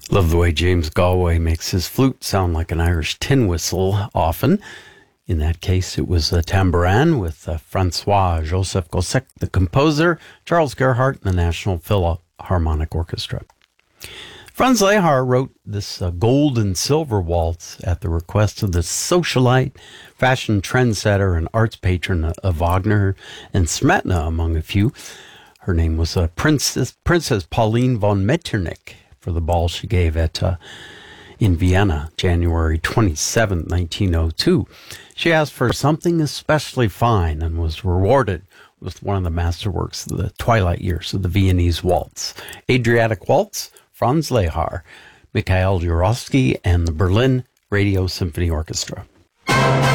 Love the way James Galway makes his flute sound like an Irish tin whistle often. In that case, it was a tambourin with Francois Joseph Gossec, the composer, Charles Gerhardt, and the National Philharmonic Orchestra. Franz Lehár wrote this gold and silver waltz at the request of the socialite, fashion trendsetter, and arts patron of Wagner and Smetana, among a few. Her name was Princess Pauline von Metternich, for the ball she gave in Vienna, January 27, 1902. She asked for something especially fine and was rewarded with one of the masterworks of the twilight years of the Viennese waltz. Adriatic Waltz, Franz Lehár, Mikhail Jurovsky, and the Berlin Radio Symphony Orchestra.